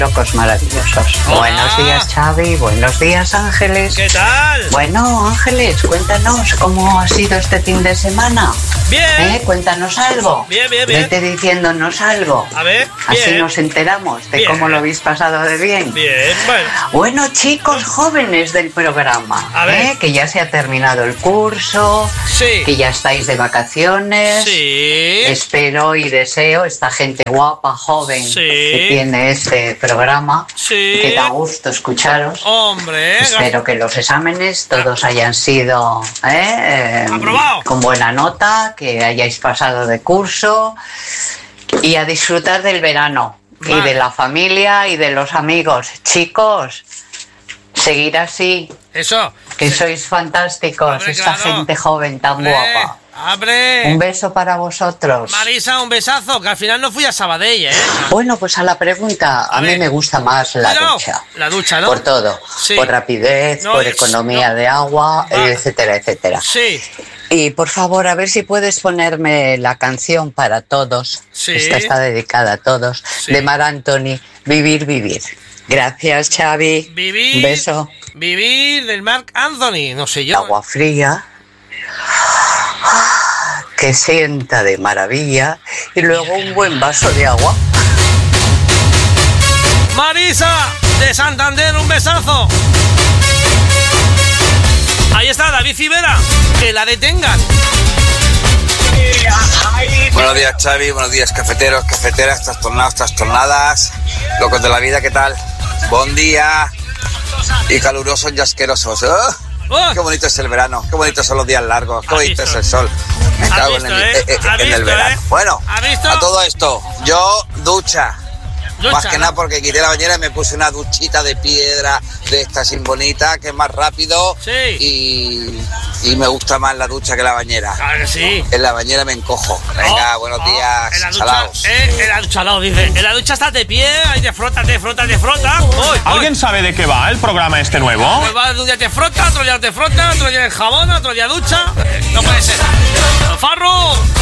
Locos maravillosos. Hola. Buenos días, Xavi. Buenos días, Ángeles. ¿Qué tal? Bueno, Ángeles, cuéntanos cómo ha sido este fin de semana. Bien. Cuéntanos algo. Bien. Vete diciéndonos algo. A ver, Así bien. nos enteramos de Bien. cómo lo habéis pasado de bien. Bien, bueno. Bueno, chicos jóvenes del programa, A ver. que ya se ha terminado el curso, Sí. que ya estáis de vacaciones. Sí. Espero y deseo esta gente guapa, joven, Sí. que tiene este programa, Sí. que da gusto escucharos. Hombre. Espero que los exámenes todos hayan sido Aprobado. con buena nota, que hayáis pasado de curso y a disfrutar del verano y Vale. de la familia y de los amigos. Chicos, seguir así, Eso. que sois fantásticos, Hombre, esta claro. gente joven tan Hombre, guapa. ¡Abre! Un beso para vosotros. Marisa, un besazo, que al final no fui a Sabadell, ¿eh? Bueno, pues a la pregunta, a mí ver. me gusta más la Cuidado. ducha. La ducha, ¿no? Por todo, Sí. por rapidez, No, por es- economía no. de agua, Va. etcétera, etcétera. Sí. Y por favor, a ver si puedes ponerme la canción para todos. Sí. Esta está dedicada a todos. Sí. De Mar Anthony, Vivir, Vivir. Gracias, Xavi. Vivir. Un beso. Vivir del Marc Anthony, no sé yo. Agua fría. Que sienta de maravilla. Y luego un buen vaso de agua. Marisa, de Santander, un besazo. Ahí está David Civera, que la detengan. Buenos días, Xavi, buenos días, cafeteros, cafeteras, trastornados, trastornadas, locos de la vida, ¿qué tal? Buen día y calurosos y asquerosos. ¡Oh! ¡Oh! Qué bonito es el verano, qué bonitos son los días largos, qué ¿Has bonito visto? es el sol. Me ¿Has cago visto, en ¿Has el visto, verano. Bueno, ¿Has visto? a todo esto, yo ducha. Ducha, Más que ¿no? nada porque quité la bañera y me puse una duchita de piedra de esta sin bonita, que es más rápido. Sí. Y me gusta más la ducha que la bañera. Claro que sí. En la bañera me encojo. Venga, buenos días, En la ducha, salaos. en la ducha, lao, dice. En la ducha estás de pie, ahí te frota. Uy, ¿Alguien sabe de qué va el programa este nuevo? Pues va, un día te frota, otro día te frota, otro día el jabón, otro día ducha. No puede ser. ¡Farro!